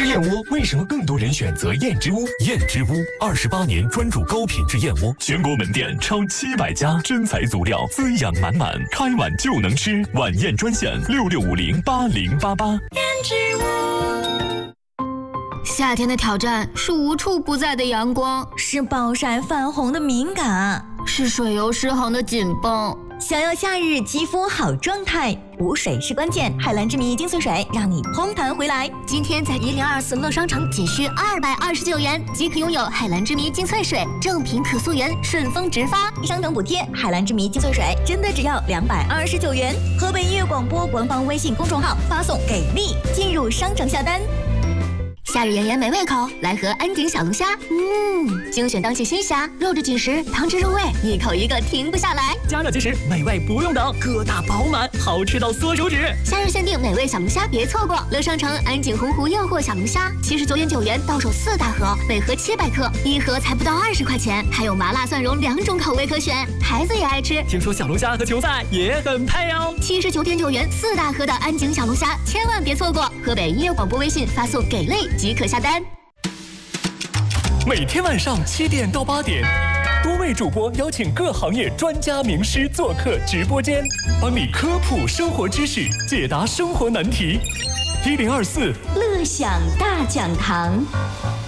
燕窝为什么更多人选择燕之屋？ 燕之屋28年专注高品质燕窝，全国门店超700家，真材足料，滋养满满，开碗就能吃。晚宴专线66508088。 燕之屋。 夏天的挑战是无处不在的阳光， 是暴晒泛红的敏感， 是水油失衡的紧绷。 想要夏日肌肤好状态，补水是关键。海蓝之谜精粹水让你嘭弹回来。 今天在1024乐商城仅需229元即可拥有海蓝之谜精粹水，正品可溯源，顺丰直发， 商城补贴。海蓝之谜精粹水真的只要229元。河北音乐广播官方微信公众号发送给力进入商城下单。 夏日炎炎没胃口，来盒安井小龙虾。精选当季新虾，肉质紧实，汤汁入味，一口一个停不下来。 加热即食，美味不用等，个大饱满，好吃到缩手指。 夏日限定美味小龙虾，别错过！乐商城安井洪湖诱惑小龙虾，79.9元到手4大盒，每盒700克，一盒才不到20块钱，还有麻辣蒜蓉2种口味可选，孩子也爱吃。 听说小龙虾和球赛也很配哦。 79.9元4大盒的安井小龙虾，千万别错过！河北音乐广播微信发送给力即可下单。 每天晚上7点到8点，多位主播邀请各行业专家名师做客直播间，帮你科普生活知识，解答生活难题。1024 乐享大讲堂。